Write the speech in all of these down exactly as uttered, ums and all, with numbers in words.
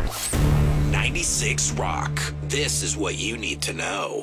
ninety-six Rock. This is what you need to know.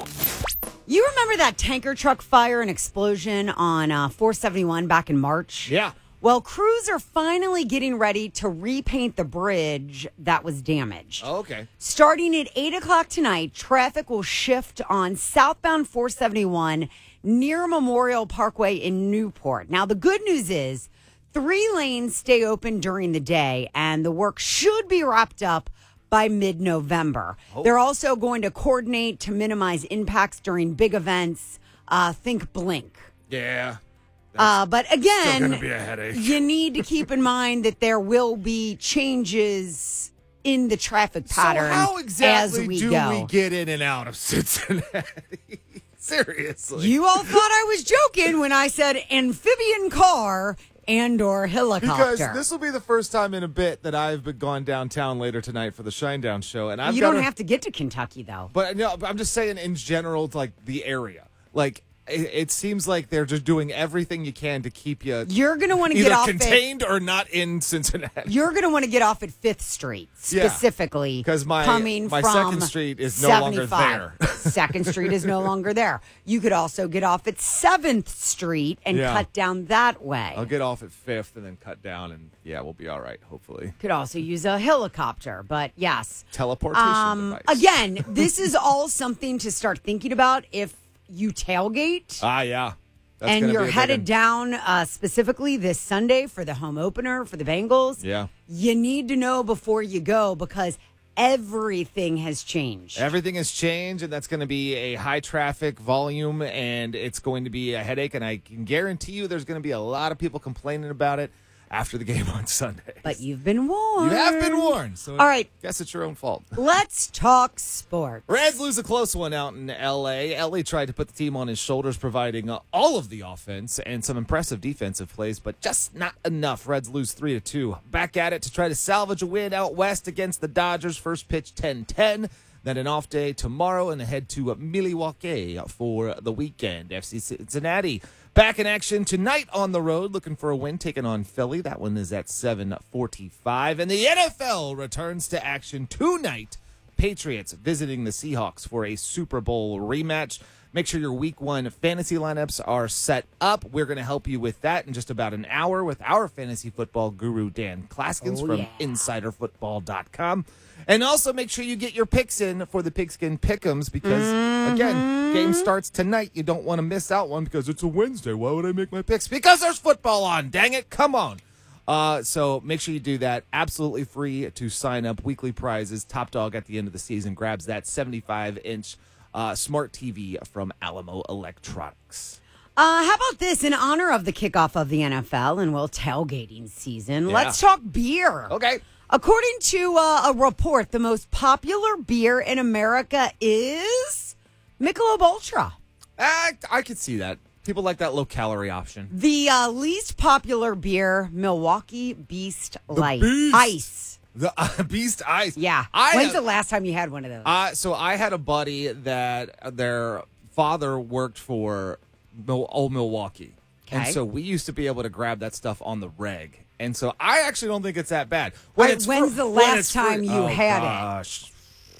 You remember that tanker truck fire and explosion on uh, four seventy-one back in March? Yeah. Well, crews are finally getting ready to repaint the bridge that was damaged. Oh, okay. Starting at eight o'clock tonight, traffic will shift on southbound four seventy-one near Memorial Parkway in Newport. Now, the good news is three lanes stay open during the day, and the work should be wrapped up by mid-November. Oh. They're also going to coordinate to minimize impacts during big events. Uh, think Blink. Yeah. Uh, but again, gonna be a headache. You need to keep in mind that there will be changes in the traffic pattern. So how exactly as we do go. we get in and out of Cincinnati? Seriously. You all thought I was joking when I said amphibian car and or helicopter. Because this will be the first time in a bit that I've been gone downtown later tonight for the Shinedown show, and I've you gotta, don't have to get to Kentucky though. But no, I'm just saying in general, like the area, like. It, it seems like they're just doing everything you can to keep you. You're going to want to either get off contained at, or not in Cincinnati. You're going to want to get off at Fifth Street specifically, because yeah, my coming my from Second Street is no longer there. Second Street is no longer there. You could also get off at Seventh Street and yeah. cut down that way. I'll get off at Fifth and then cut down, and yeah, we'll be all right. Hopefully, could also use a helicopter, but yes, teleportation um, device. Again, this is all something to start thinking about if you tailgate. Ah, yeah. That's and you're be headed down uh, specifically this Sunday for the home opener for the Bengals. Yeah. You need to know before you go because everything has changed. Everything has changed, and that's going to be a high traffic volume, and it's going to be a headache. And I can guarantee you there's going to be a lot of people complaining about it after the game on Sunday. But you've been warned. You have been warned. So all right. I guess it's your own fault. Let's talk sports. Reds lose a close one out in L A. L A tried to put the team on his shoulders, providing uh, all of the offense and some impressive defensive plays, but just not enough. Reds lose three to two. Back at it to try to salvage a win out west against the Dodgers. First pitch ten ten. Then an off day tomorrow and head to Milwaukee for the weekend. F C Cincinnati back in action tonight on the road, looking for a win, taking on Philly. That one is at seven forty-five. And the N F L returns to action tonight. Patriots visiting the Seahawks for a Super Bowl rematch. Make sure your week one fantasy lineups are set up. We're going to help you with that in just about an hour with our fantasy football guru, Dan Klaskins oh, from yeah. insider football dot com. And also make sure you get your picks in for the Pigskin Pick'ems because, mm-hmm. again, game starts tonight. You don't want to miss out one because it's a Wednesday. Why would I make my picks? Because there's football on. Dang it. Come on. Uh, so make sure you do that. Absolutely free to sign up. Weekly prizes. Top dog at the end of the season grabs that seventy-five inch uh, smart T V from Alamo Electronics. Uh, how about this? In honor of the kickoff of the N F L and, well, tailgating season, yeah. let's talk beer. Okay. According to uh, a report, the most popular beer in America is Michelob Ultra. I, I could see that. People like that low-calorie option. The uh, least popular beer, Milwaukee Beast Light. Beast. Ice. The uh, Beast Ice. Yeah. I, When's the last time you had one of those? Uh, so I had a buddy that their father worked for Mil- old Milwaukee. Okay. And so we used to be able to grab that stuff on the reg. And so I actually don't think it's that bad. When right, it's when's fr- the when last it's time free- you oh, had gosh. it?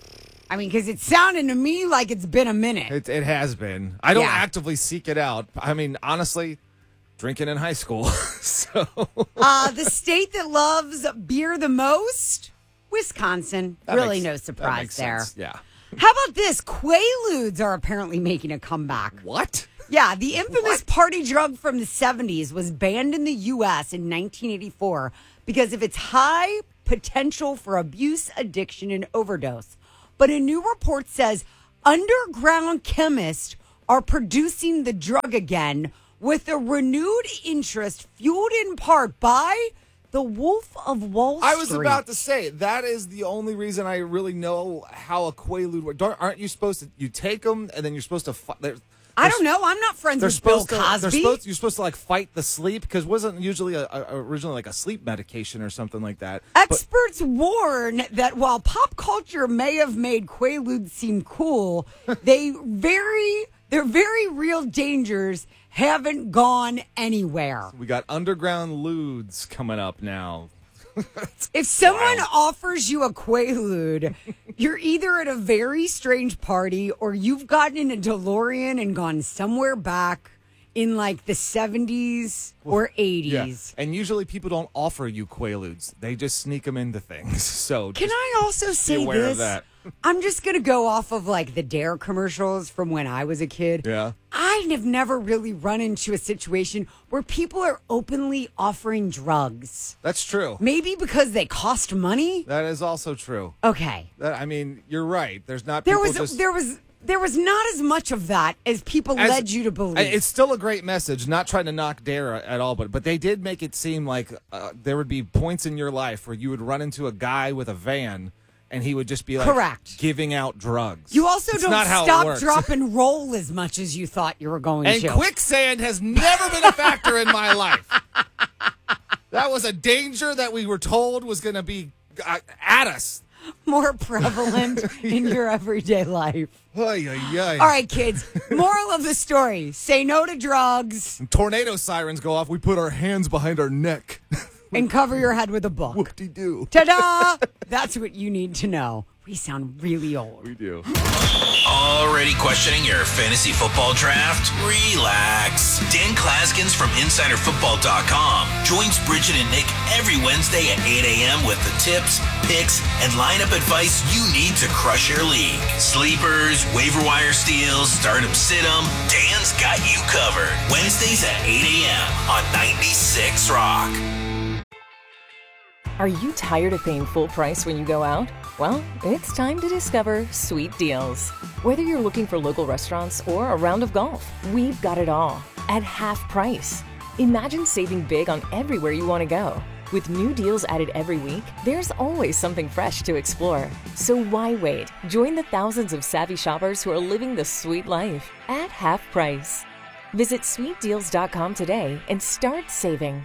I mean, because it's sounding to me like it's been a minute. It, it has been. I don't Yeah. actively seek it out. I mean, honestly, drinking in high school. so uh, the state that loves beer the most, Wisconsin. That really makes- no that surprise makes there. sense. Yeah. How about this? Quaaludes are apparently making a comeback. What? Yeah, the infamous What? party drug from the seventies was banned in the U S in nineteen eighty-four because of its high potential for abuse, addiction, and overdose. But a new report says underground chemists are producing the drug again with a renewed interest fueled in part by the Wolf of Wall Street. I was about to say, that is the only reason I really know how a Quaalude works. Don't- Aren't you supposed to, you take them and then you're supposed to, fi- they're- I don't know. I'm not friends They're with Bill supposed to. Cosby. They're supposed. You're supposed to like fight the sleep because wasn't usually a, a, originally like a sleep medication or something like that. But- Experts warn that while pop culture may have made Quaaludes seem cool, they very their very real dangers haven't gone anywhere. we got underground ludes coming up now. If someone offers you a Quaalude, you're either at a very strange party or you've gotten in a DeLorean and gone somewhere back in like the seventies or eighties. Yeah. And usually people don't offer you Quaaludes. They just sneak them into things. So Can I also say be aware this? of that. I'm just going to go off of like the Dare commercials from when I was a kid. Yeah. I have never really run into a situation where people are openly offering drugs. That's true. Maybe because they cost money. That is also true. Okay. That, I mean, you're right. There's not There people was just... there was there was not as much of that as people As- led you to believe. It's still a great message, not trying to knock Dare at all, but but they did make it seem like uh, there would be points in your life where you would run into a guy with a van and he would just be like Correct. giving out drugs. You also It's don't not how it stop, works. drop, and roll as much as you thought you were going And to. quicksand has never been a factor in my life. That was a danger that we were told was going to be uh, at us. More prevalent in your everyday life. Ay, ay, ay. All right, kids. Moral of the story: say no to drugs Tornado sirens go off. We put our hands behind our neck. and cover your head with a book. Whoop-de-doo. Ta-da! That's what you need to know. We sound really old. We do. Already questioning your fantasy football draft? Relax. Dan Klaskins from Insider Football dot com joins Bridget and Nick every Wednesday at eight a.m. with the tips, picks, and lineup advice you need to crush your league. Sleepers, waiver wire steals, start 'em, sit 'em. Dan's got you covered. Wednesdays at eight a.m. on ninety-six Rock. Are you tired of paying full price when you go out? Well, it's time to discover Sweet Deals. Whether you're looking for local restaurants or a round of golf, we've got it all at half price. Imagine saving big on everywhere you want to go. With new deals added every week, there's always something fresh to explore. So why wait? Join the thousands of savvy shoppers who are living the sweet life at half price. Visit sweet deals dot com today and start saving.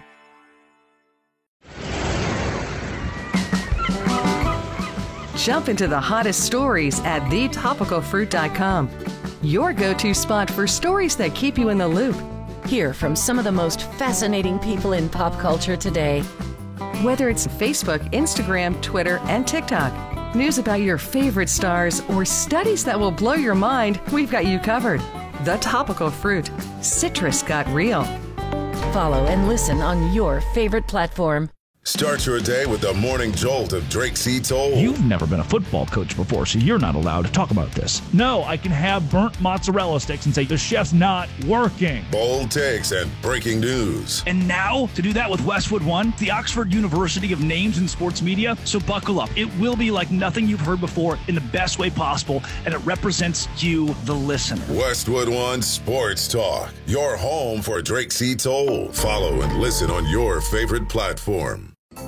Jump into the hottest stories at the topical fruit dot com. Your go-to spot for stories that keep you in the loop. Hear from some of the most fascinating people in pop culture today. Whether it's Facebook, Instagram, Twitter, and TikTok, news about your favorite stars, or studies that will blow your mind, we've got you covered. The Topical Fruit. Citrus got real. Follow and listen on your favorite platform. Start your day with the morning jolt of Drake C. Toll. You've never been a football coach before, so you're not allowed to talk about this. No, I can have burnt mozzarella sticks and say the chef's not working. Bold takes and breaking news. And now, to do that with Westwood One, the Oxford University of Names in Sports Media. So buckle up. It will be like nothing you've heard before in the best way possible, and it represents you, the listener. Westwood One Sports Talk. Your home for Drake C. Toll. Follow and listen on your favorite platform.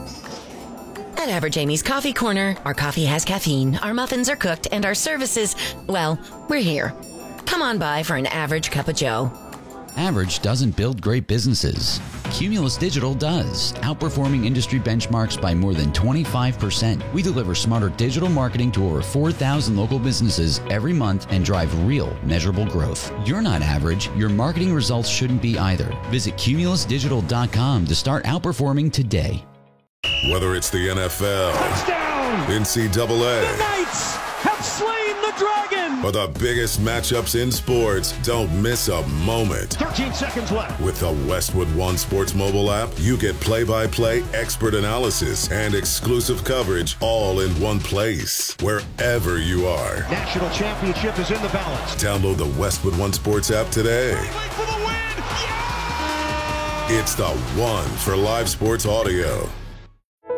At Average Amy's Coffee Corner, our coffee has caffeine, our muffins are cooked, and our services, well, we're here. Come on by for an average cup of joe. Average doesn't build great businesses. Cumulus Digital does, outperforming industry benchmarks by more than twenty-five percent. We deliver smarter digital marketing to over four thousand local businesses every month and drive real, measurable growth. You're not average. Your marketing results shouldn't be either. Visit cumulus digital dot com to start outperforming today. Whether it's the N F L, Touchdown! N C double A, The Knights have slain the dragon! or the biggest matchups in sports, don't miss a moment. thirteen seconds left. With the Westwood One Sports mobile app, you get play-by-play expert analysis and exclusive coverage all in one place, wherever you are. National championship is in the balance. Download the Westwood One Sports app today. For the win! It's the one for live sports audio.